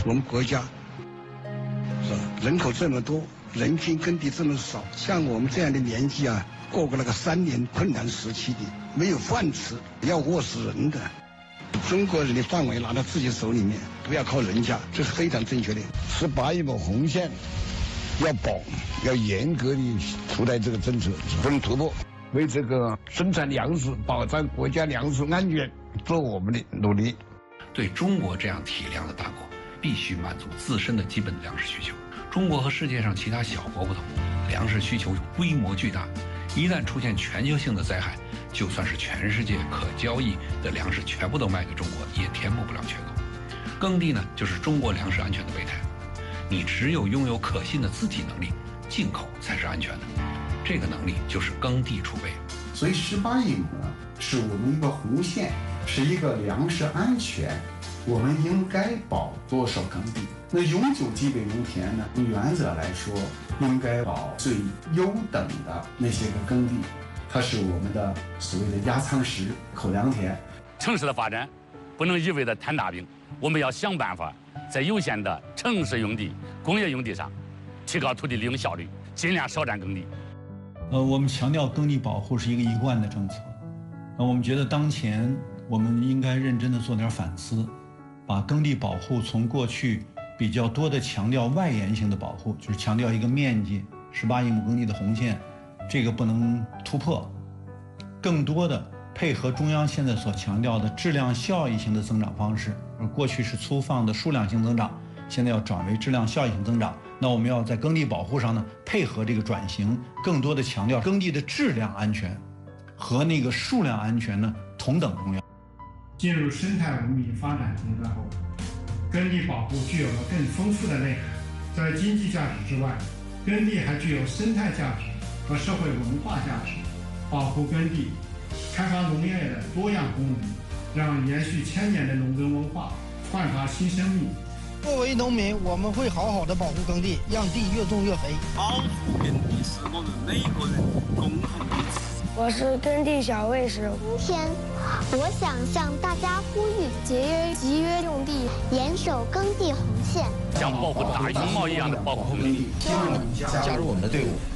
我们国家是吧？人口这么多，人均耕地这么少，像我们这样的年纪啊，过那个3年困难时期的，没有饭吃，要饿死人的。中国人的范围拿到自己手里面，不要靠人家，这是非常正确的。18亿亩红线要保，要严格的出台这个政策，不能突破。为这个生产粮食、保障国家粮食安全做我们的努力。 对中国这样体量的大国，必须满足自身的基本粮食需求。中国和世界上其他小国不同，粮食需求规模巨大，一旦出现全球性的灾害，就算是全世界可交易的粮食全部都卖给中国，也填补不了缺口。耕地呢，就是中国粮食安全的备胎。你只有拥有可信的自给能力，进口才是安全的。这个能力就是耕地储备。 所以18亿亩呢，是我们一个红线，是一个粮食安全。我们应该保多少耕地？那永久基本农田呢？原则来说，应该保最优等的那些个耕地，它是我们的所谓的压舱石、口粮田。 城市的发展不能一味的摊大饼，我们要想办法在有限的城市用地、工业用地上提高土地利用效率，尽量少占耕地。 我们强调耕地保护是一个一贯的政策。我们觉得当前我们应该认真的做点反思，把耕地保护从过去比较多的强调外延性的保护，就是强调一个面积18亿亩耕地的红线，这个不能突破，更多的配合中央现在所强调的质量效益型的增长方式，而过去是粗放的数量性增长，现在要转为质量效益型增长。那我们要在耕地保护上呢，配合这个转型，更多的强调耕地的质量安全和那个数量安全呢同等重要。 进入生态文明发展阶段后，耕地保护具有了更丰富的内涵。在经济价值之外，耕地还具有生态价值和社会文化价值。保护耕地，开发农业的多样功能，让延续1000年的农耕文化焕发新生命。 作为农民，我们会好好的保护耕地，让地越种越肥。 保护耕地是我们每个人共同的责任。 我是耕地小卫士。 今天，我想向大家呼吁：节约用地，严守耕地红线， 像保护大熊猫一样的保护耕地。 希望你加入我们的队伍。